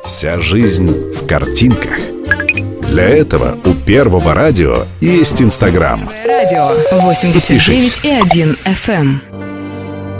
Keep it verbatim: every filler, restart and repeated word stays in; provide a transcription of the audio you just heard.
Вся жизнь в картинках. Для этого у Первого радио есть Инстаграм. Радио восемьдесят девять и один эф эм.